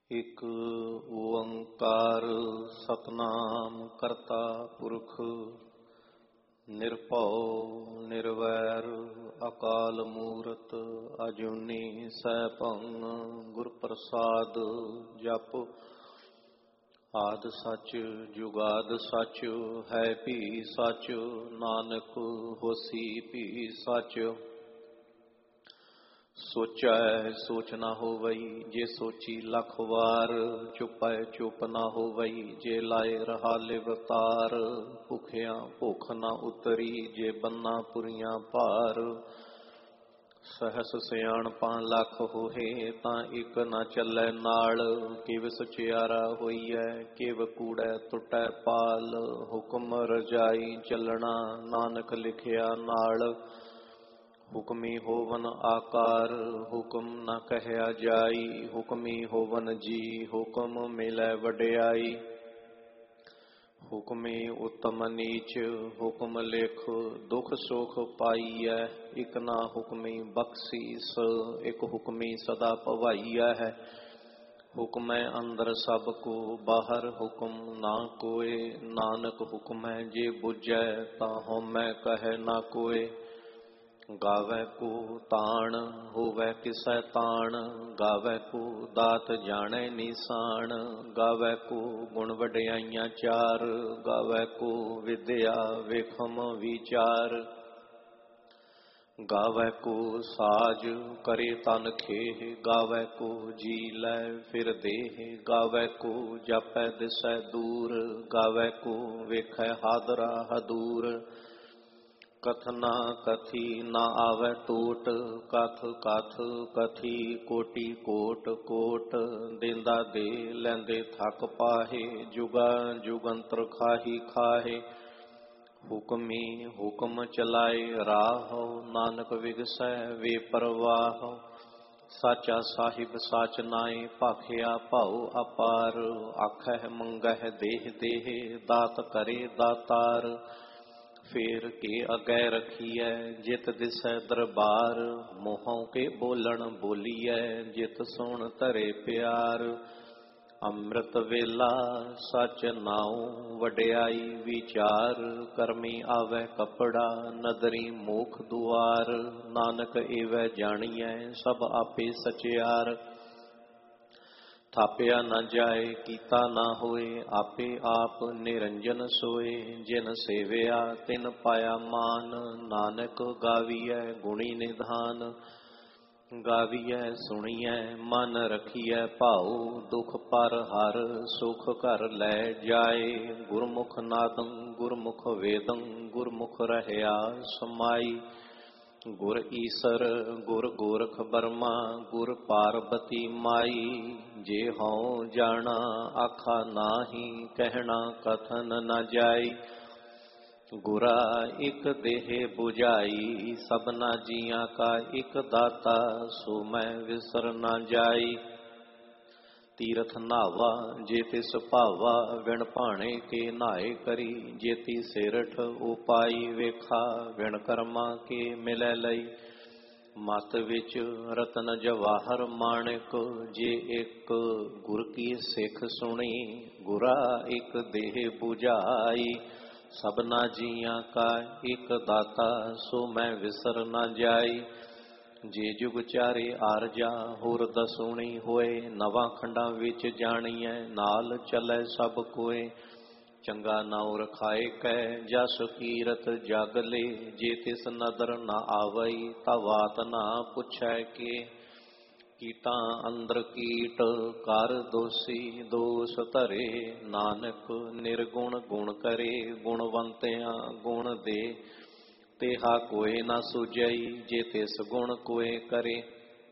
ਇਕ ਓੰਕਾਰ ਸਤਨਾਮ ਕਰਤਾ ਪੁਰਖ ਨਿਰਭਉ ਨਿਰਵੈਰ ਅਕਾਲ ਮੂਰਤ ਅਜੂਨੀ ਸੈਭੰ ਗੁਰ ਪ੍ਰਸਾਦ ਜਪ। ਆਦਿ ਸੱਚ ਜੁਗਾਦਿ ਸੱਚ ਹੈ ਭੀ ਸੱਚ, ਨਾਨਕ ਹੋਸੀ ਭੀ ਸੱਚ। ਸੋਚੈ ਸੋਚ ਨਾ ਹੋਵਈ, ਜੇ ਸੋਚੀ ਲੱਖ ਵਾਰ। ਚੁਪੈ ਚੁਪ ਨਾ ਹੋਵਈ, ਜੇ ਲਾਏ ਰਹਾਲੇ ਵਤਾਰ। ਭੁਖਿਆ ਭੁੱਖ ਨਾ ਉਤਰੀ, ਜੇ ਬੰਨਾ ਪੁਰੀਆਂ ਭਾਰ। ਸਹਸ ਸਿਆਣਪਾਂ ਲੱਖ ਹੋਏ, ਤਾਂ ਇੱਕ ਨਾ ਚੱਲੈ ਨਾਲ। ਕਿਵ ਸਚਿਆਰਾ ਹੋਈਐ, ਕਿਵ ਕੂੜੈ ਟੁੱਟੈ ਪਾਲ। ਹੁਕਮ ਰਜਾਈ ਚੱਲਣਾ, ਨਾਨਕ ਲਿਖਿਆ ਨਾਲ। ਹੁਕਮੀ ਹੋਵਨ ਆਕਾਰ, ਹੁਕਮ ਨਾ ਕਹਿਆ ਜਾਈ। ਹੁਕਮੀ ਹੋਵਨ ਜੀ, ਹੁਕਮ ਮਿਲੈ ਵਡਿਆਈ। ਹੁਕਮੀ ਉਤਮ ਨੀਚ, ਹੁਕਮ ਲਿਖ ਦੁਖ ਸੁਖ ਪਾਈਐ। ਇਕ ਨਾ ਹੁਕਮੀ ਬਖਸ਼ੀਸ, ਇਕ ਹੁਕਮੀ ਸਦਾ ਭਵਾਈਐ ਹੈ। ਹੁਕਮੈ ਅੰਦਰ ਸਭ ਕੋ, ਬਾਹਰ ਹੁਕਮ ਨਾ ਕੋਏ। ਨਾਨਕ ਹੁਕਮੈ ਜੇ ਬੁਝੈ, ਤਾਂ ਹਉਮੈ ਕਹੈ ਨਾ ਕੋਏ। ਗਾਵੈ ਕੋ ਤਾਣ, ਹੋਵੈ ਕਿਸੈ ਤਾਣ। ਗਾਵੈ ਕੋ ਦਾਤ ਜਾਣੈ ਨੀਸਾਨ। ਗਾਵੈ ਕੋ ਗੁਣ ਵਡਿਆਈਆਂ ਚਾਰ। ਗਾਵੈ ਕੋ ਵਿਦਿਆ ਵੇਖਮ ਵਿਚਾਰ। ਗਾਵੈ ਕੋ ਸਾਜ ਕਰੇ ਤਨ ਖੇਹ। ਗਾਵੈ ਕੋ ਜੀ ਲੈ ਫਿਰ ਦੇਹ। ਗਾਵੈ ਕੋ ਜਾਪੈ ਦਿਸੈ ਦੂਰ। ਗਾਵੈ ਕੋ ਵੇਖੈ ਹਾਦਰਾ ਹਦੂਰ। ਕਥਨਾ ਕਥੀ ਨਾ ਆਵੈ ਟੋਟ, ਕਥ ਕਥ ਕਥੀ ਕੋਟੀ ਕੋਟ ਕੋਟ। ਦੇਂਦਾ ਦੇ ਲੈਂਦੇ ਥੱਕ ਪਾਹੇ, ਜੁਗਾ ਜੁਗੰਤਰ ਖਾਹੀ ਖਾਹੇ। ਹੁਕਮੀ ਹੁਕਮ ਚਲਾਏ ਰਾਹੁ, ਨਾਨਕ ਵਿਗਸੈ ਵੇ ਪਰਵਾਹ। ਸਾਚਾ ਸਾਹਿਬ ਸਾਚ ਨਾਏ, ਭਾਖਿਆ ਭਾਉ ਅਪਾਰ। ਆਖਹਿ ਮੰਗਹਿ ਦੇਹ ਦੇਹ, ਦਾਤ ਕਰੇ ਦਾਤਾਰ। ਫੇਰ ਕੇ ਅਗੈ ਰਖੀਐ, ਜਿਤ ਦਿਸੈ ਦਰਬਾਰ। ਮੂੰਹੋਂ ਕੇ ਬੋਲਣ ਬੋਲੀਐ, ਜਿਤ ਸੁਣ ਧਰੇ ਪਿਆਰ। ਅੰਮ੍ਰਿਤ ਵੇਲਾ ਸਚ ਨਾਉ, ਵਡਿਆਈ ਵਿਚਾਰ। ਕਰਮੀ ਆਵੈ ਕਪੜਾ, ਨਦਰੀ ਮੋਖ ਦੁਆਰ। ਨਾਨਕ ਏਵੈ ਜਾਣੀਐ, ਸਭ ਆਪੇ ਸਚਿਆਰ। ਥਾਪਿਆ ਨਾ ਜਾਏ, ਕੀਤਾ ਨਾ ਹੋਏ, ਆਪੇ ਆਪ ਨਿਰੰਜਨ ਸੋਏ। ਜਿਨ ਸੇਵਿਆ ਤਿਨ ਪਾਇਆ ਮਾਨ, ਨਾਨਕ ਗਾਵੀਐ ਗੁਣੀ ਨਿਧਾਨ। ਗਾਵੀਐ ਸੁਣੀਐ ਮਨ ਰਖੀਐ ਭਾਉ, ਦੁਖ ਪਰ ਹਰ ਸੁਖ ਘਰ ਲੈ ਜਾਏ। ਗੁਰਮੁਖ ਨਾਦੰ ਗੁਰਮੁਖ ਵੇਦੰ, ਗੁਰਮੁਖ ਰਹਿਆ ਸਮਾਈ। ਗੁਰ ਈਸਰ ਗੁਰ ਗੋਰਖ ਬਰਮਾ, ਗੁਰ ਪਾਰਬਤੀ ਮਾਈ। ਜੇ ਹਉ ਜਾਣਾ ਆਖਾ ਨਾਹੀ, ਕਹਿਣਾ ਕਥਨ ਨ ਜਾਈ। ਗੁਰਾ ਇਕ ਦੇਹ 부ਝਾਈ, ਸਭਨਾ ਜੀਆਂ ਕਾ ਇਕ ਦਾਤਾ। ਸੋ ਮੈਂ ਵਿਸਰ ਨਾ ਜਾਈ। ਤੀਰਥ ਨਾਵਾ ਜੇ ਤਿਸ ਭਾਵਾ, ਵਿਣ ਭਾਣੇ ਕੇ ਨਾਏ ਕਰੀ। ਜੇਤੀ ਸਿਰਠ ਉਪਾਈ ਵੇਖਾ, ਵਿਣ ਕਰਮਾ ਕੇ ਮਿਲੈ ਲਈ। ਮਤ ਵਿੱਚ ਰਤਨ ਜਵਾਹਰ ਮਾਣਿਕ, ਜੇ ਇੱਕ ਗੁਰ ਕੀ ਸਿੱਖ ਸੁਣੀ। ਗੁਰਾ ਇੱਕ ਦੇਹ 부ਝਾਈ, ਸਭਨਾ ਜੀਆਂ ਕਾ ਇੱਕ ਦਾਤਾ। ਸੋ ਮੈਂ ਵਿਸਰ ਨਾ ਜਾਈ। ਜੇ ਜੁਗ ਚਾਰੇ ਆਰਜਾ ਹੋਰ ਦਸੂਣੀ ਹੋਏ। ਨਵਾਂ ਖੰਡਾਂ ਵਿੱਚ ਜਾਣੀਐ, ਨਾਲ ਚੱਲੈ ਸਭ ਕੋਏ। ਚੰਗਾ ਨਾਉ ਰਖਾਏ ਕੈ, ਜਸ ਕੀਰਤ ਜਗ ਲੇ। ਜੇ ਤਿਸ ਨਦਰ ਨਾ ਆਵਈ, ਤਾ ਬਾਤ ਨਾ ਪੁੱਛੈ ਕੇ। ਕੀਟਾਂ ਅੰਦਰ ਕੀਟ ਕਰ ਦੋਸੀ, ਦੋਸ ਧਰੇ। ਨਾਨਕ ਨਿਰਗੁਣ ਗੁਣ ਕਰੇ, ਗੁਣਵੰਤਿਆਂ ਗੁਣ ਦੇ। ਤੇਹਾ ਕੋਇ ਨਾ ਸੁਝਈ, ਜੇ ਤਿਸ ਗੁਣ ਕੋਇ ਕਰੇ।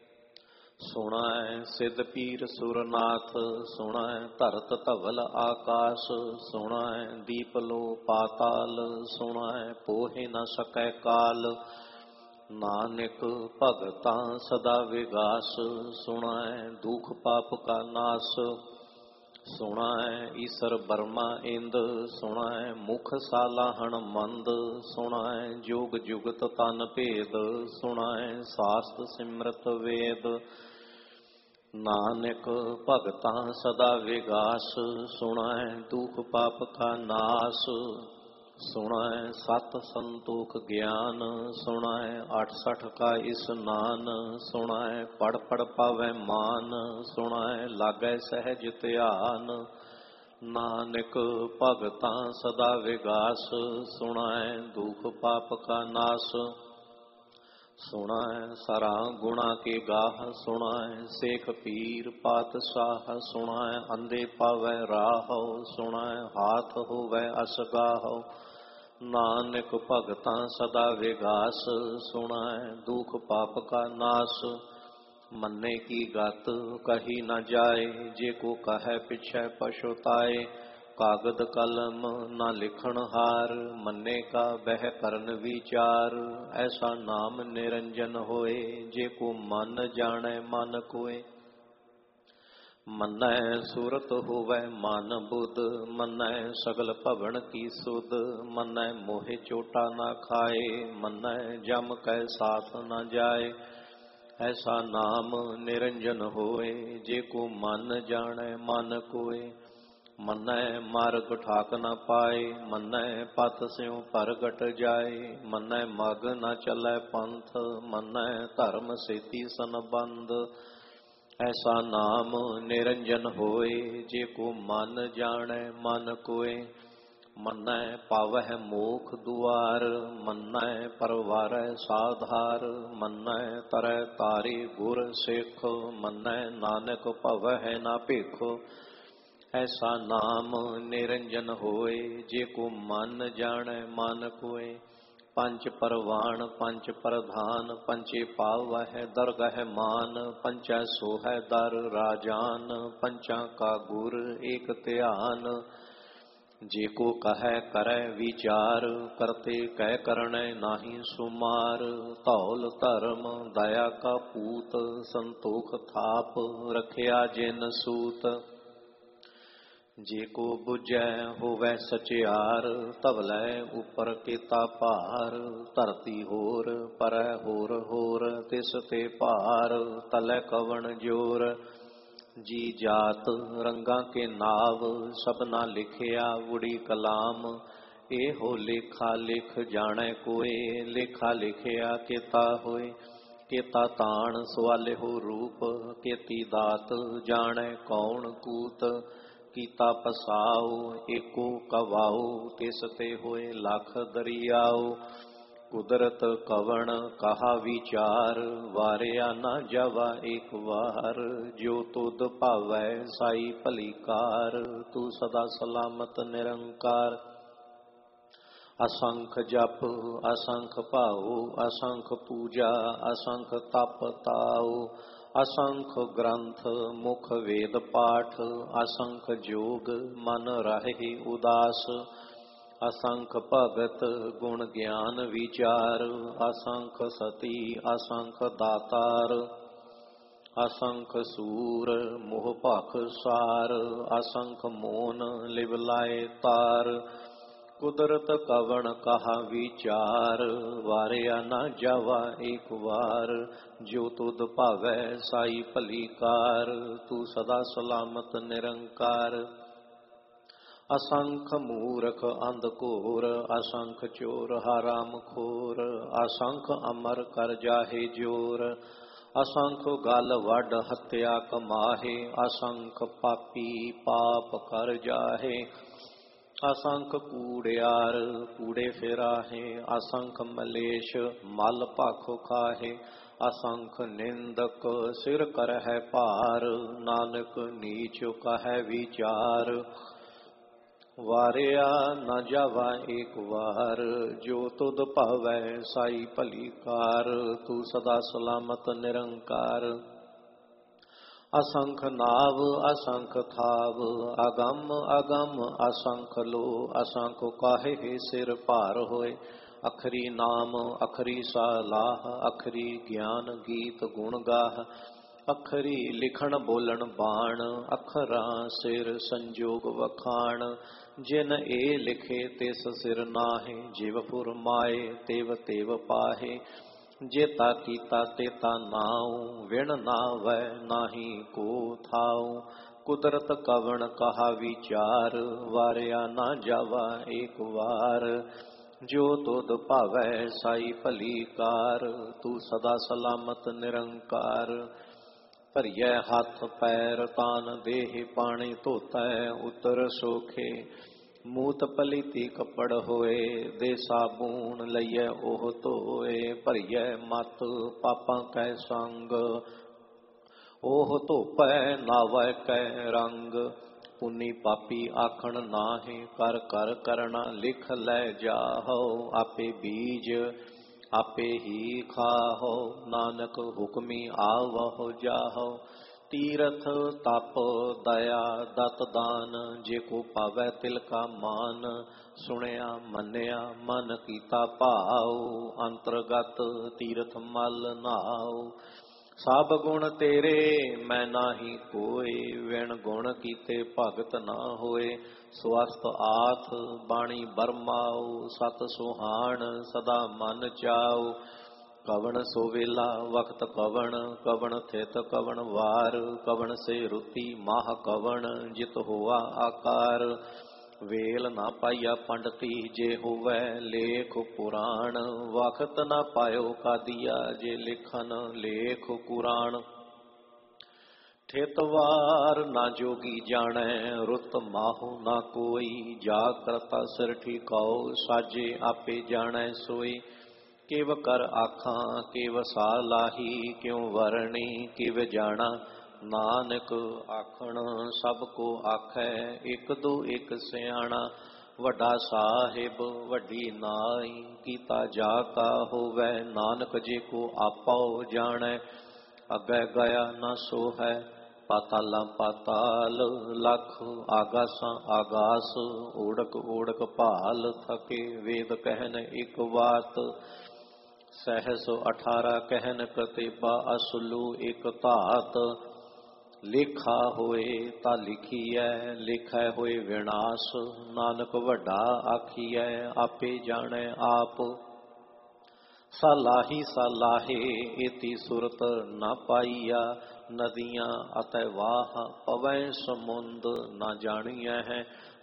ਸੁਣੈ ਸਿਧ ਪੀਰ ਸੁਰਨਾਥ, ਸੁਣੈ ਧਰਤ ਧਵਲ ਆਕਾਸ। ਸੁਣੈ ਦੀਪ ਲੋ ਪਾਤਾਲ, ਸੁਣੈ ਪੋਹਿ ਨ ਸਕੈ ਕਾਲ। ਨਾਨਕ ਭਗਤਾਂ ਸਦਾ ਵਿਗਾਸ, ਸੁਣੈ ਦੁਖ ਪਾਪ ਕਾ ਨਾਸ। ਸੁਣੈ ਈਸਰ ਬਰਮਾ ਇੰਦ, ਸੁਣੈ ਮੁਖ ਸਾਲਾਹਣ ਮੰਦ। ਸੁਣੈ ਜੋਗ ਜੁਗਤ ਤਨ ਭੇਦ, ਸੁਣੈ ਸਾਸਤ ਸਿਮਰਤ ਵੇਦ। नानक भगतां सदा विगास, सुणै दुख पाप का नाश। सुणै सत संतोख ज्ञान, सुणै 68 का स्नान। सुणै पढ़ पढ़ पावै मान, सुणै लागै सहज ध्यान। नानक भगतां सदा विगास, सुणै दुख पाप का नाश। सुणै सरा गुणा के गाह, सुणै सेख पीर पातशाह। सुणै अंधे पावै राह, सुणै हाथ होवै असगाह। नानक भगतां सदा विगास, सुणै दुख पाप का नाश। मन्ने की गत कही न जाए, जे को कहे पिछै पछुताए। कागद कलम न लिखण हार, मन्ने का बह करन विचार। ऐसा नाम निरंजन होए, जे को मन जाने मन कोय। मन्नै सूरत होवै मन बुध, मन्नै सगल भवन की सुध। मन्नै मोहे चोटा न खाए, मन्नै जम कै साथ न जाए। ऐसा नाम निरंजन होए, जे को मन जाने मन कोय। मन्नै मार्ग ठाक न पाए, मन्नै पथ स्यों परगट जाए। मन्नै मग न चलै पंथ, मन्नै धर्म सेती संबंध। ऐसा नाम निरंजन होए, जे को मन जाने मन कोय। मन्नै पावह मोख दुआर, मन्नै परवारै साधार। मन्नै तरै तारे गुर सिख, मन्नै नानक भवै न भिख। ऐसा नाम निरंजन होए, जे को मन जाने मन कोय। पंच परवान पंच प्रधान, पंचे पावह दरगह मान। पंचै सोहै दर राजान, पंचा का गुर एक ध्यान। जे को कहे करे विचार, करते कह करने नाही सुमार। धौल धर्म दया का पूत, संतोख थाप रखिया जिन सूत। जे को बुझै होवै सचियार, तबलै उपर केता भार। धरती होर परै होर होर, तिस ते भार तलै कवन जोर। जी जात रंगा के नाव, सबना लिखिया उड़ी कलाम। एहो लेखा लिख जाने कोय, लेखा लिखिया केता होय। केता ताण सवालिहो रूप, केती दात जाने कौन कूत। कीता पसाओ एको कवाओ, तिस ते होए लख दरियाओ। कुदरत कवण कहा विचार, वारिया न जावा एक वार। जो तुद भावै साई भली कार, तू सदा सलामत निरंकार। असंख जप असंख भाओ, असंख पूजा असंख तप ताओ। असंख ग्रंथ मुख वेद पाठ, असंख जोग मन रहे उदास। असंख भगत गुण ज्ञान विचार, असंख सती असंख दातार। असंख सूर मोह भख सार, असंख मोन लिव लाए तार। कुदरत कवण कहा विचार, वारिया न जावा एक वार। जो तुद भावै साई भली कार, तू सदा सलामत निरंकार। असंख मूरख अंधघोर, असंख चोर हराम खोर। असंख अमर कर जाहे जोर, असंख गल वड हत्या कमाहे। असंख पापी पाप कर जाहे, असंख कूड़ियार कूड़े फिराहे। असंख मलेश मल भाखो खाहे, असंख निंदक सिर करहै भार। नानक नीच कहै विचार, वारिया न जावा एक वार। जो तुद भावै साई भली कार, तू सदा सलामत निरंकार। असंख नाव असंख थाव, अगम अगम असंख लो। असंख काहे सिर भार होए, अखरी नाम अखरी सलाह। अखरी ज्ञान गीत गुण गाह, अखरी लिखण बोलन बाण। अखरां सिर संजोग वखाण, जिन ए लिखे तिस सिर नाहे। जिव फुरमाए तिव तिव पाहे, जेता कीता तेता नाऊ, विण नावै नाहि को थाऊ। कुदरत कवण कहा विचार, वारिया ना जावा एक वार। जो तुध भावै साई भली कार, तू सदा सलामत निरंकार। भरियै हथ पैर तान देह, पानी धोतै उतर सोखे। मूत पलीती कपड़ होए, दे साबून लइए ओह धोए। भरियै मत पापां कै संग, ओह धोपै नावै कै रंग। पुनी पापी आखण नाहि, कर कर करना लिख लै जाहो। आपे बीज आपे ही खाहो, नानक हुक्मी आवहो जाहो। तीरथ तप दया दत दान, जे को पावै तिल का मान। सुनिया मनिया मन कीता भाव, अंतरगत तीरथ मल नाव। सब गुण तेरे मैं नाही कोय, विण गुण कीते भगत ना होए। स्वस्थ आथ बाणी बरमाओ, सत सुहान सदा मन चाओ। कवण सो वेला वक्त कवण, कवण थित कवण वार। कवण से रुति माह कवण, जित होआ आकार। वेल ना पाइया पंडती, जे होवै लेख पुराण। वक्त ना पायो कादिया, जे लिखन लेख कुरान। ठेतवार ना जोगी जानै, रुत माहु ना कोई। जा करता सिर ठिकाओ, साजे आपे जानै सोई। किव कर आखां किव सालाही, क्यों वरणी किव जाना। नानक आखण सब को आखै, एक दो एक सियाणा। वड्डा साहिब वड्डी नाई, कीता जाता होवै। नानक जे को आपो जाणै, अगै गया ना सो है। पातालां पाताल लख, आगासां आगास। ओढ़क ओढ़क भाल थके, वेद कहन एक बात। सहस 18 कहन कतेबा, असलू एक धात। लेखा होए ता लिखीਐ, लेखै होए विनाश। नानक वड्डा आखीਐ, आपे जाणै आप। सालाही सालाहे एती सुरत ना पाईया। नदियां अतै वाह पवै समुंद, ना जाणीਐ है।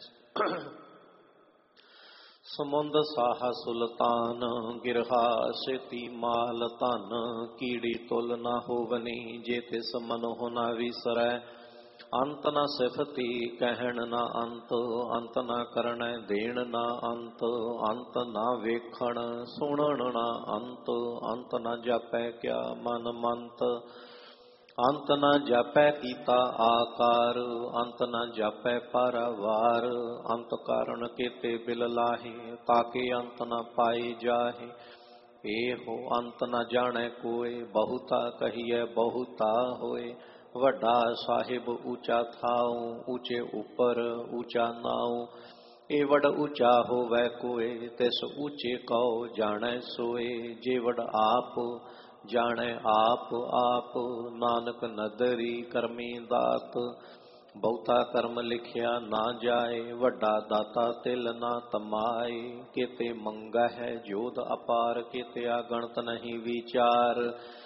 समुंद साहा सुल्तान, गिरहा सेती माल धन। कीड़ी तुल ना होवनी, जे तिस मनोह ना विसरै। अंत न सिफती कहण ना अंत, अंत न करनै देण ना अंत। अंत ना वेखण सुणन ना अंत, अंत न जापै क्या मन मंत। अंत न जापै कीता आकार, अंत न जापै पारावार। अंत कारण केते बिल लाहे, ताके अंत न पाए जाहे। एहो अंत न जाणै कोय, बहुता कहिए बहुता होए। वड्डा साहिब ऊंचा थाऊ, ऊंचे उपर ऊंचा नाऊ। ए वड ऊंचा होवै कोय, तिस ऊंचे कौ जाणै सोए। जे वड आप जाणै आप आप, नानक नदरी करमी दात। ਬਹੁਤਾ ਕਰਮ ਲਿਖਿਆ ਨਾ ਜਾਏ, ਵੱਡਾ ਦਾਤਾ ਤਿਲ ਨਾ ਤਮਾਏ। ਕਿਤੇ ਮੰਗਾ ਹੈ ਜੋਧ ਅਪਾਰ, ਕਿਤੇ ਅਗਣਤ ਨਹੀਂ ਵਿਚਾਰ।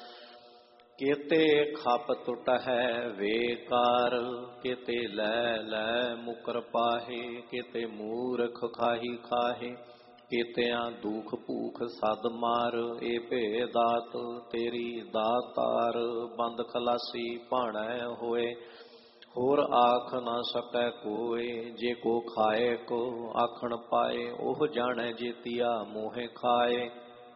ਕਿਤੇ ਖਪ ਟੁੱਟ ਹੈ ਵੇਕਾਰ, ਕਿਤੇ ਲੈ ਲੈ ਮੁਕਰ ਪਾਹੇ। ਕਿਤੇ ਮੂਰਖ ਖਾਹੀ ਖਾਹੇ, ਕੀਤਿਆਂ ਦੁਖ ਭੂਖ ਸਦ ਮਾਰ। ਇਹ ਭੇ ਦਾਤ ਤੇਰੀ ਦਾਤਾਰ, ਬੰਦ ਖਲਾਸੀ ਭਾਣੈ ਹੋਏ। ਹੋਰ ਆਖ ਨਾ ਸਕੈ ਕੋਇ, ਜੇ ਕੋ ਖਾਏ ਕੋ ਆਖਣ ਪਾਏ। ਉਹ ਜਾਣੈ ਜੇਤੀਆ ਮੋਹਿ ਖਾਏ।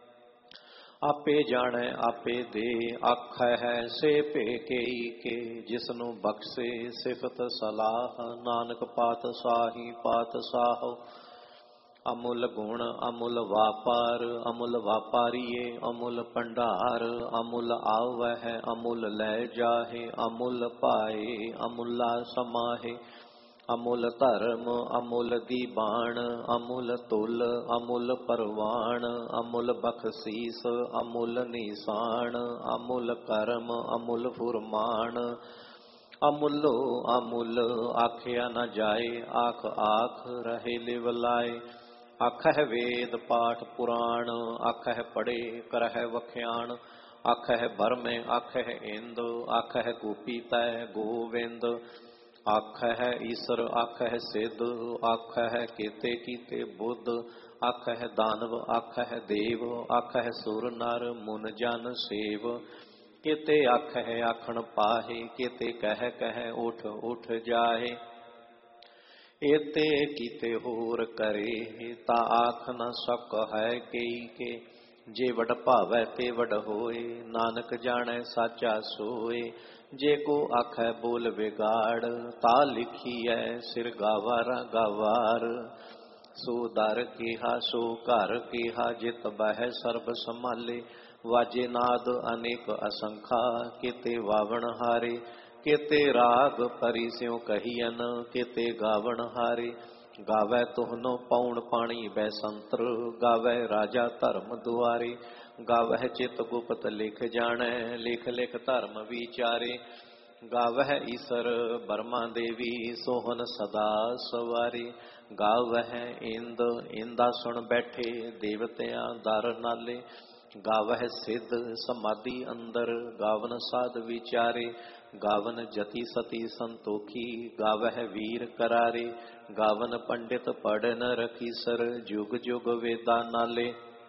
ਆਪੇ ਜਾਣੈ ਆਪੇ ਦੇ ਆਖੈ ਹੈ, ਸੇ ਭੇ ਕੇਈ ਕੇ। ਜਿਸਨੂੰ ਬਖਸ਼ੇ ਸਿਫਤ ਸਲਾਹ, ਨਾਨਕ ਪਾਤਸ਼ਾਹੀ ਪਾਤਸ਼ਾਹ। ਅਮੁੱਲ ਗੁਣ ਅਮੁੱਲ ਵਾਪਾਰ, ਅਮੁੱਲ ਵਾਪਾਰੀਏ ਅਮੁੱਲ ਭੰਡਾਰ। ਅਮੁੱਲ ਆਵਹਿ ਅਮੁੱਲ ਲੈ ਜਾਹੇ, ਅਮੁੱਲ ਪਾਏ ਅਮੁੱਲਾ ਸਮਾਹੇ। ਅਮੁੱਲ ਧਰਮ ਅਮੁੱਲ ਦੀਬਾਨ, ਅਮੁੱਲ ਤੁਲ ਅਮੁੱਲ ਪਰਵਾਨ। ਅਮੁੱਲ ਬਖਸ਼ੀਸ ਅਮੁੱਲ ਨਿਸ਼ਾਨ, ਅਮੁੱਲ ਕਰਮ ਅਮੁੱਲ ਫੁਰਮਾਨ। ਅਮੁੱਲੋ ਅਮੁੱਲ ਆਖਿਆ ਨਾ ਜਾਏ, ਆਖ ਆਖ ਰਹੇ ਲਿਵ ਲਾਏ। ਆਖਹਿ ਵੇਦ ਪਾਠ ਪੁਰਾਣ, ਆਖਹਿ ਪੜੇ ਕਰਹਿ ਵਖਿਆਣ। ਆਖਹਿ ਬਰਮੇ ਆਖਹਿ ਇੰਦ, ਆਖਹਿ ਗੋਪੀ ਤੈ ਗੋਵਿੰਦ। ਆਖਹਿ ਈਸਰ ਆਖਹਿ ਸਿੱਧ, ਆਖਹਿ ਕੀਤੇ ਕੀਤੇ ਬੁੱਧ। ਆਖਹਿ ਦਾਨਵ ਆਖਹਿ ਦੇਵ, ਆਖਹਿ ਸੁਰ ਨਰ ਮੁਨ ਜਨ ਸੇਵ। ਕੀਤੇ ਆਖਹਿ ਆਖਣ ਪਾਹੇ, ਕੀਤੇ ਕਹਿ ਕਹਿ ਉਠ ਉਠ ਜਾਹੇ। ਏਤੇ ਕੀਤੇ ਹੋਰ ਕਰੇ, ਤਾ ਆਖ ਨ ਸਕ ਹੈ ਕਈ ਕੇ। ਜੇ ਵਡ ਭਾਵੈ ਤੇ ਵਡ ਹੋਏ, ਨਾਨਕ ਜਾਣੈ ਸਾਚਾ ਸੋਏ। ਜੇ ਕੋ ਆਖੈ ਬੋਲ ਵਿਗਾੜ, ਤਾ ਲਿਖੀਐ ਸਿਰ ਗਾਵਾਰਾ ਗਾਵਾਰ। ਸੋ ਦਰ ਕੀਹਾ ਸੋ ਘਰ ਕੀਹਾ, ਜਿਤ ਬਹਿ ਸਰਬ ਸੰਭਾਲੇ। ਵਾਜੇ ਨਾਦ ਅਨੇਕ ਅਸੰਖਾ, ਕੀਤੇ ਵਾਵਣ ਹਾਰੇ। ਕੀਤੇ ਰਾਗ ਪਰੀ ਸਿਉ ਕਹੀਅਨ, ਕੀਤੇ ਗਾਵਣ ਹਾਰੇ। ਗਾਵੈ ਤੁਹਨੋ ਪੌਣ ਪਾਣੀ ਬੈਸੰਤਰ, ਗਾਵੈ ਰਾਜਾ ਧਰਮ ਦੁਆਰੇ। ਗਾਵਹਿ ਚਿਤ ਗੁਪਤ ਲਿਖ ਜਾਣੈ, ਲਿਖ ਲਿਖ ਧਰਮ ਵਿਚਾਰੇ। ਗਾਵਹਿ ਈਸਰ ਬਰਮਾ ਦੇਵੀ, ਸੋਹਨ ਸਦਾ ਸਵਾਰੀ। ਗਾਵਹਿ ਇੰਦ ਇੰਦਾਸਣ ਬੈਠੇ, ਦੇਵਤਿਆਂ ਦਰ ਨਾਲੇ। ਗਾਵਹਿ ਸਿੱਧ ਸਮਾਧੀ ਅੰਦਰ, ਗਾਵਨ ਸਾਧ ਵਿਚਾਰੇ। ਗਾਵਨ ਜਤੀ ਸਤੀ ਸੰਤੋਖੀ, ਗਾਵਹਿ ਵੀਰ ਕਰਾਰੇ। ਗਾਵਨ ਪੰਡਿਤ ਪੜਨ ਰਖੀਸਰ, ਜੁਗ ਜੁਗ ਵੇਦਾ ਨਾਲੇ।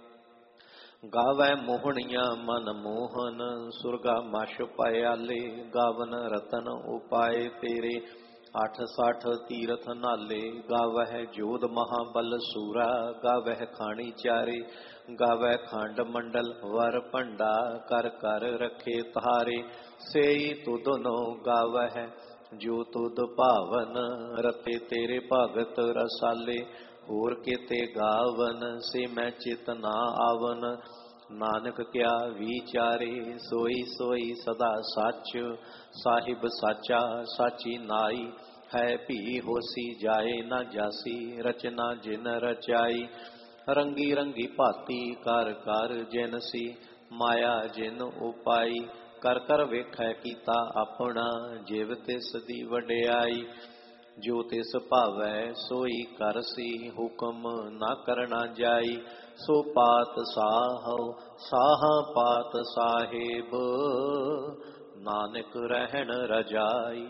ਗਾਵੈ ਮੋਹਣੀਆਂ ਮਨ ਮੋਹਨ, ਸੁਰਗਾ ਮਛ ਪਾਇਆਲੇ। ਗਾਵਨ ਰਤਨ ਉਪਾਏ ਤੇਰੇ, 860 ਤੀਰਥ ਨਾਲੇ। ਗਾਵਹਿ ਜੋਧ ਮਹਾਬਲ ਸੂਰਾ, ਗਾਵਹਿ ਖਾਣੀ ਚਾਰੇ। ਗਾਵੈ ਖੰਡ ਮੰਡਲ ਵਰ ਭੰਡਾ, ਕਰ ਕਰ ਰਖੇ ਤਾਰੇ। ਸੇਈ ਤੁਧਨੋ ਗਾਵਹਿ ਜੋ ਤੁਧ ਭਾਵਨ, ਰਤੇ ਤੇਰੇ ਭਗਤ ਰਸਾਲੇ। ਹੋਰ ਕੀਤੇ ਗਾਵਨ, ਸੇ ਮੈਂ ਚਿਤ ਨਾ ਆਵਨ। ਨਾਨਕ ਕਿਆ ਵਿਚਾਰੇ, ਸੋਈ ਸੋਈ ਸਦਾ ਸੱਚ। ਸਾਹਿਬ ਸਾਚਾ ਸਾਚੀ ਨਾਈ, ਹੈ ਭੀ ਹੋਸੀ ਜਾਏ ਨਾ ਜਾਸੀ। ਰਚਨਾ ਜਿਨ ਰਚਾਈ, ਰੰਗੀ ਰੰਗੀ ਭਾਤੀ ਕਰ ਕਰ ਜਿਨਸੀ। ਮਾਇਆ ਜਿਨ ਉਪਾਈ, ਕਰ ਕਰ ਵੇਖੈ ਕੀਤਾ ਆਪਣਾ। ਜਿਵ ਤਿਸ ਦੀ ਵਡਿਆਈ, ਜੋ ਤਿਸ ਭਾਵੈ ਸੋਈ ਕਰਸੀ। ਹੁਕਮ ਨਾ ਕਰਨਾ ਜਾਈ, ਸੋ ਪਾਤ ਸਾਹਉ ਸਾਹਾ ਪਾਤ ਸਾਹਿਬ। ਨਾਨਕ ਰਹਿਣ ਰਜਾਈ।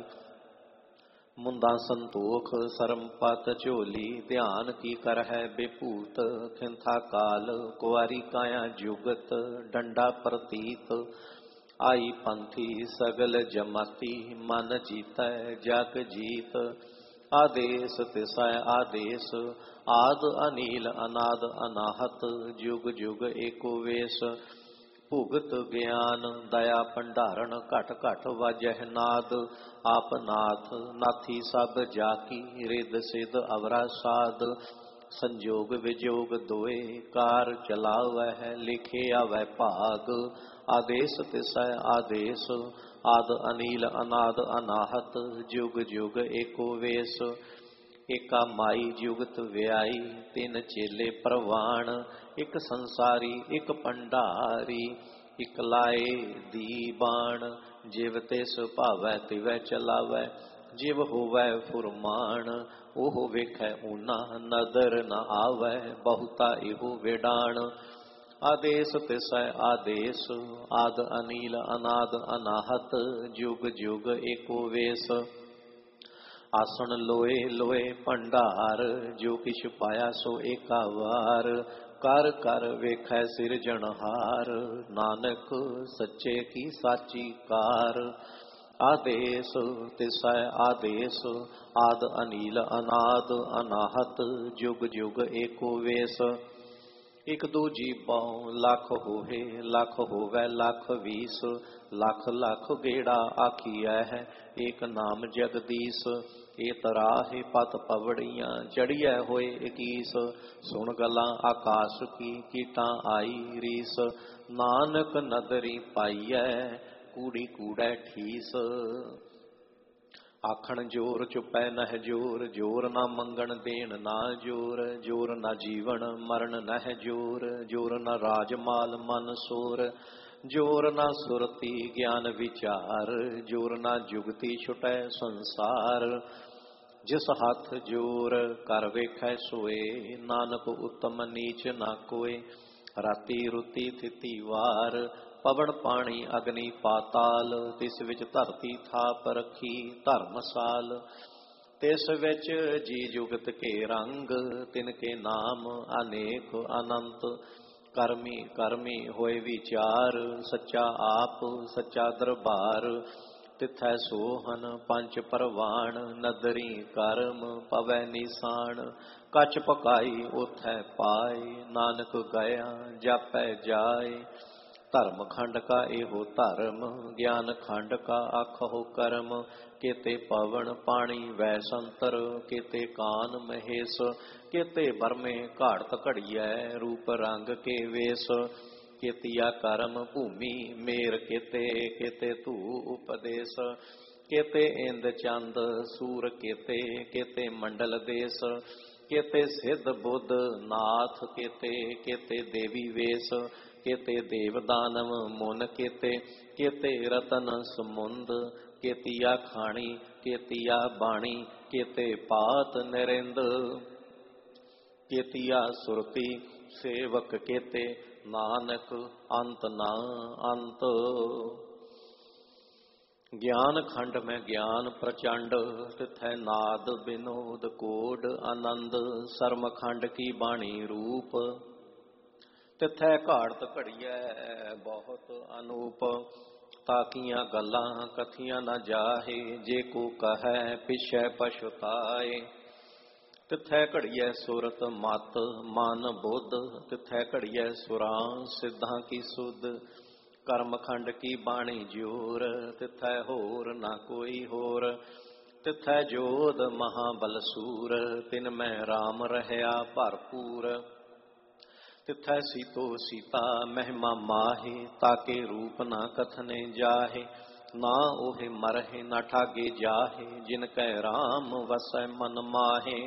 ਮੁੰਦਾ ਸੰਤੋਖ ਸਰਮ ਪਤ ਝੋਲੀ, ਧਿਆਨ ਕੀ ਕਰਹਿ ਬੇਭੂਤ। ਖਿੰਥਾ ਕਾਲ ਕੁਆਰੀ ਕਾਇਆ ਜੁਗਤ, ਡੰਡਾ ਪ੍ਰਤੀਤ। ਆਈ ਪੰਥੀ ਸਗਲ ਜਮਾਤੀ, ਮਨ ਜੀਤੈ ਜਗ ਜੀਤ। ਆਦੇਸ ਤਿਸੈ ਆਦੇਸ, ਆਦ ਅਨੀਲ ਅਨਾਦ ਅਨਾਹਤ। ਜੁਗ ਜੁਗ ਏਕੋ ਵੇਸ, ਭੁਗਤ ਗਿਆਨ ਦਇਆ ਭੰਡਾਰਨ। ਘਟ ਘਟ ਵਾਜਹਿ ਨਾਦ, ਆਪ ਨਾਥ ਨਾਥੀ ਸਭ ਜਾਕੀ। ਰਿੱਧ ਸਿੱਧ ਅਵਰਾ ਸਾਧ, ਸੰਜੋਗ ਵਿਜੋਗ ਦੋਏ। ਕਾਰ ਚਲਾਵਹਿ ਲਿਖੇ ਆਵੈ ਭਾਗ, ਆਦੇਸ ਤਿਸੈ ਆਦੇਸ। ਆਦ ਅਨੀਲ ਅਨਾਦ ਅਨਾਹਤ, ਜੁਗ ਜੁਗ ਏਕੋ ਵੇਸ। ਏਕਾ ਮਾਈ ਜੁਗਤ ਵਿਆਈ, ਤਿੰਨ ਚੇਲੇ ਪ੍ਰਵਾਣ। ਇੱਕ ਸੰਸਾਰੀ ਇੱਕ ਭੰਡਾਰੀ, ਇੱਕ ਲਾਏ ਦੀ ਬਾਣ। ਜਿਵ ਤਿਸ ਭਾਵੈ ਤਿਵੈ ਚਲਾਵੈ, ਜਿਵ ਹੋਵੈ ਫੁਰਮਾਨ। ਉਹ ਵੇਖੈ ਊਨਾ ਨਦਰ ਨ ਆਵੈ, ਬਹੁਤਾ ਇਹੋ ਵਿਡਾਣ। ਆਦੇਸ ਤਿਸੈ ਆਦੇਸ, ਆਦ ਅਨੀਲ ਅਨਾਦ ਅਨਾਹਤ। ਜੁਗ ਜੁਗ ਏਕੋ ਵੇਸ। ਆਸਣ ਲੋਏ ਲੋਏ ਭੰਡਾਰ, ਜੋ ਕਿਛ ਪਾਇਆ ਸੋ ਏਕਾ ਵਾਰ। ਕਰ ਕਰ ਵੇਖੈ ਸਿਰਜਣਹਾਰ, ਨਾਨਕ ਸੱਚੇ ਕੀ ਸਾਚੀ ਕਾਰ। ਆਦੇਸ ਤਿਸੈ ਆਦੇਸ, ਆਦ ਅਨੀਲ ਅਨਾਦ ਅਨਾਹਤ। ਜੁਗ ਜੁਗ ਏਕੋ ਵੇਸ। ਇਕ ਦੂਜੀ ਪਉ ਲੱਖ ਹੋਏ, ਲੱਖ ਹੋਵੈ ਲੱਖ ਵੀਸ। ਲੱਖ ਲੱਖ ਗੇੜਾ ਆਖੀਐ ਹੈ, ਏਕ ਨਾਮ ਜਗਦੀਸ਼। ਏ ਤਰਾਹੇ ਪਤ ਪਵੜੀਆਂ, ਚੜੀਐ ਹੋਏ ਇਕੀਸ। ਸੁਣ ਗਲਾਂ ਆਕਾਸ਼ ਕੀ, ਕੀਟਾਂ ਆਈ ਰੀਸ। ਨਾਨਕ ਨਦਰੀ ਪਾਈਐ, ਕੂੜੀ ਕੂੜੈ ਠੀਸ। ਆਖਣ ਜੋਰ ਚੁਪੈ ਨਹਿ ਜੋਰ, ਜੋਰ ਨਾ ਮੰਗਣ ਦੇਣ ਨਾ ਜੋਰ। ਜੋਰ ਨਾ ਜੀਵਨ ਮਰਨ ਨਹਿ ਜੋਰ, ਜੋਰ ਨਾ ਰਾਜ ਮਾਲ ਮਨ ਸੋਰ। ਜੋਰ ਨਾ ਸੁਰਤੀ ਗਿਆਨ ਵਿਚਾਰ, ਜੋਰ ਨਾ ਜੁਗਤੀ ਛੁਟੈ ਸੰਸਾਰ। ਜਿਸ ਹੱਥ ਜੋਰ ਕਰ ਵੇਖੈ ਸੋਏ, ਨਾਨਕ ਉਤਮ ਨੀਚ ਨਾ ਕੋਏ। ਰਾਤੀ ਰੁਤੀ ਥਿਤੀ ਵਾਰ, ਪਵਨ ਪਾਣੀ ਅਗਨੀ ਪਾਤਾਲ। ਤਿਸ ਵਿੱਚ ਧਰਤੀ ਥਾਪ ਰੱਖੀ ਧਰਮਸਾਲ। ਤਿਸ ਵਿੱਚ ਜੀ ਜੁਗਤ ਕੇ ਰੰਗ, ਤਿਨ ਕੇ ਨਾਮ ਅਨੇਕ ਅਨੰਤ। ਕਰਮੀ ਕਰਮੀ ਹੋਏ ਵਿਚਾਰ, ਸੱਚਾ ਆਪ ਸੱਚਾ ਦਰਬਾਰ। ਤਿਥੈ ਸੋਹਨ ਪੰਚ ਪਰਵਾਣ, ਨਦਰੀ ਕਰਮ ਪਵੈ ਨਿਸਾਨ। ਕਛ ਪਕਾਈ ਉਥੈ ਪਾਏ, ਨਾਨਕ ਗਇਆ ਜਾਪੈ ਜਾਏ। ਧਰਮ ਖੰਡ ਕਾ ਇਹੋ ਧਰਮ, ਗਿਆਨ ਖੰਡ ਕਾ ਆਖੋ ਕਰਮ। ਕੇਤੇ ਪਵਨ ਪਾਣੀ ਵੈ ਸੰਤਰ, ਕੇਤੇ ਕਾਨ ਮਹੇਸ਼। ਕੇਤੇ ਬਰਮੇ ਘਾੜਤ ਘੜੀਐ, ਰੂਪ ਰੰਗ ਕੇ ਵੇਸ। ਕੇਤੀਆ ਕਰਮ ਭੂਮੀ ਮੇਰ ਕੇਤੇ, ਕੇਤੇ ਧੂ ਉਪਦੇਸ। ਕੇਤੇ ਇੰਦ ਚੰਦ ਸੂਰ ਕੇਤੇ, ਕੇਤੇ ਮੰਡਲ ਦੇਸ। ਕੇਤੇ ਸਿੱਧ ਬੁੱਧ ਨਾਥ ਕੇਤੇ, ਕੇਤੇ ਦੇਵੀ ਵੇਸ। ਕੇਤੇ ਦੇਵ ਦਾਨਵ ਮੁਨ ਕੇਤੇ, ਕੇਤੇ ਰਤਨ ਸਮੁੰਦ। ਕੇਤੀਆ ਖਾਣੀ ਕੇਤੀਆ ਬਾਣੀ, ਕੇਤੇ ਪਾਤ ਨਿਰਿੰਦ। ਕੇਤੀਆ ਸੁਰਤੀ ਸੇਵਕ ਕੇਤੇ, ਨਾਨਕ ਅੰਤ ਨਾ ਅੰਤ। ਗਿਆਨ ਖੰਡ ਮੈਂ ਗਿਆਨ ਪ੍ਰਚੰਡ, ਤਿਥੈ ਨਾਦ ਬਿਨੋਦ ਕੋਡ ਆਨੰਦ। ਸਰਮ ਖੰਡ ਕੀ ਬਾਣੀ ਰੂਪ, ਤਿਥੈ ਘਾੜਤ ਘੜੀਐ ਬਹੁਤ ਅਨੂਪ। ਤਾਕੀਆਂ ਗੱਲਾਂ ਕਥੀਆਂ ਨਾ ਜਾਹੇ, ਜੇ ਕੋ ਕਹੈ ਪਿਛੈ ਪਛੁਤਾਏ। ਤਿਥੈ ਘੜੀਐ ਸੁਰਤ ਮਤ ਮਨ ਬੁੱਧ, ਤਿਥੈ ਘੜੀਐ ਸੁਰਾਂ ਸਿੱਧਾਂ ਕੀ ਸੁਧ। ਕਰਮ ਖੰਡ ਕੀ ਬਾਣੀ ਜੋਰ, ਤਿਥੈ ਹੋਰ ਨਾ ਕੋਈ ਹੋਰ। ਤਿਥੈ ਜੋਧ ਮਹਾਬਲ ਸੂਰ, ਤਿਨ ਮੈਂ ਰਾਮ ਰਹਿਆ ਭਰਪੂਰ। ਤਿਥੈ ਸੀਤੋ ਸੀਤਾ ਮਹਿਮਾ ਮਾਹੇ, ਤਾਕੇ ਰੂਪ ਨਾ ਕਥਨੇ ਜਾਹੇ। ਨਾ ਉਹੇ ਮਰਹਿ ਨਾ ਠਾਗੇ ਜਾਹੇ, ਜਿਨ ਕੈ ਰਾਮ ਵਸੈ ਮਨ ਮਾਹੇ।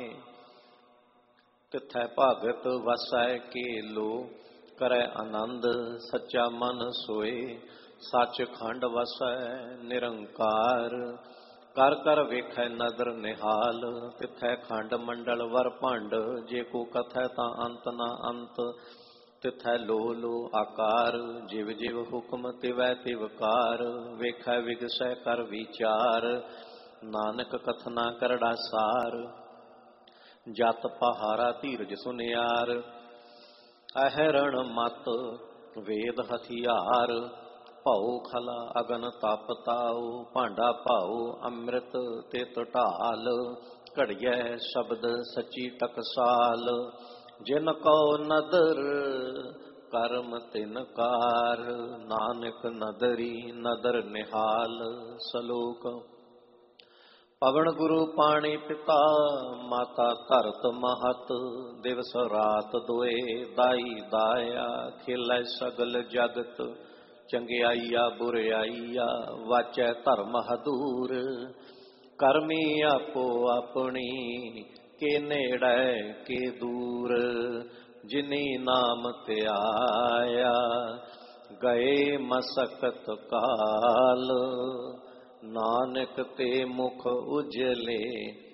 ਤਿਥੈ ਭਗਤ ਵਸੈ ਕੇਲੋ, ਕਰੈ ਆਨੰਦ ਸੱਚਾ ਮਨ ਸੋਏ। ਸੱਚ ਖੰਡ ਵਸੈ ਨਿਰੰਕਾਰ, ਕਰ ਕਰ ਵੇਖੈ ਨਦਰ ਨਿਹਾਲ। ਤਿਥੈ ਖੰਡ ਮੰਡਲ ਵਰ ਭੰਡ, ਜੇ ਕੋ ਕਥੈ ਤਾਂ ਅੰਤ ਨਾ ਅੰਤ। ਤਿਥੈ ਲੋ ਲੋ ਆਕਾਰ, ਜਿਵ ਜਿਵ ਹੁਕਮ ਤਿਵੈ ਤਿਵਕਾਰ। ਵੇਖੈ ਵਿਗਸੈ ਕਰ ਵਿਚਾਰ, ਨਾਨਕ ਕਥਨਾ ਕਰੜਾ ਸਾਰ। ਜਤ ਪਹਾਰਾ ਧੀਰਜ ਸੁਨਿਆਰ, ਅਹਰਣ ਮਤ ਵੇਦ ਹਥਿਆਰ। ਭਉ ਖਲਾ ਅਗਨ ਤਪ ਤਾਉ, ਭਾਂਡਾ ਭਾਉ ਅੰਮ੍ਰਿਤ ਤਿਤ ਢਾਲ। ਘੜੀਐ ਸ਼ਬਦ ਸਚੀ ਟਕਸਾਲ, ਜਿਨ ਕਉ ਨਦਰ ਕਰਮ ਤਿਨ ਕਾਰ। ਨਾਨਕ ਨਦਰੀ ਨਦਰ ਨਿਹਾਲ। ਸਲੋਕ। ਪਵਨ ਗੁਰੂ ਪਾਣੀ ਪਿਤਾ, ਮਾਤਾ ਧਰਤ ਮਹਤ। ਦਿਵਸ ਰਾਤ ਦੋਏ ਦਾਈ ਦਾਇਆ, ਖੇਲੈ ਸਗਲ ਜਗਤ। ਚੰਗਿਆਈਆ ਬੁਰਿਆਈਆ, ਵਾਚੈ ਧਰਮ ਹਦੂਰ। ਕਰਮੀ ਆਪੋ ਆਪਣੀ, ਕੇ ਨੇੜੈ ਕੇ ਦੂਰ। ਜਿਨੀ ਨਾਮ ਧਿਆਇਆ, ਗਏ ਮਸਕਤ ਕਾਲ। ਨਾਨਕ ਤੇ ਮੁਖ ਉਜਲੇ,